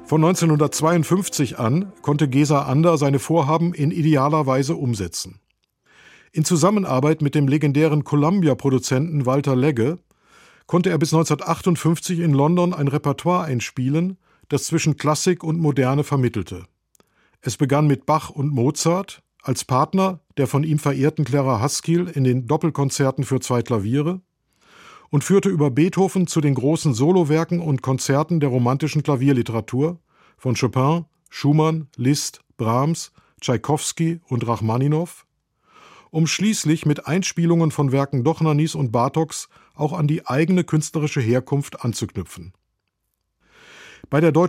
Von 1952 an konnte Gesa Ander seine Vorhaben in idealer Weise umsetzen. In Zusammenarbeit mit dem legendären Columbia-Produzenten Walter Legge konnte er bis 1958 in London ein Repertoire einspielen, das zwischen Klassik und Moderne vermittelte. Es begann mit Bach und Mozart, als Partner der von ihm verehrten Clara Haskell in den Doppelkonzerten für 2 Klaviere, und führte über Beethoven zu den großen Solowerken und Konzerten der romantischen Klavierliteratur von Chopin, Schumann, Liszt, Brahms, Tschaikowski und Rachmaninow, um schließlich mit Einspielungen von Werken Dochnanys und Bartoks auch an die eigene künstlerische Herkunft anzuknüpfen. Bei der